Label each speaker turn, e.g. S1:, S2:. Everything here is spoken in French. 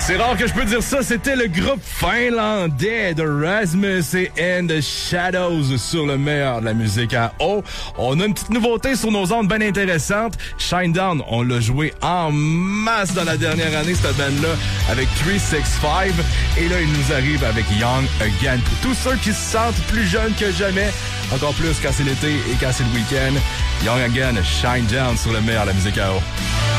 S1: C'est rare que je peux dire ça, c'était le groupe finlandais de Rasmus et And the Shadows sur le meilleur de la musique à eau. On a une petite nouveauté sur nos ondes bien intéressante. Shinedown, on l'a joué en masse dans la dernière année, cette bande-là, avec 365. Et là, il nous arrive avec Young Again. Pour tous ceux qui se sentent plus jeunes que jamais, encore plus quand c'est l'été et quand c'est le week-end, Young Again, Shinedown sur le meilleur de la musique à eau.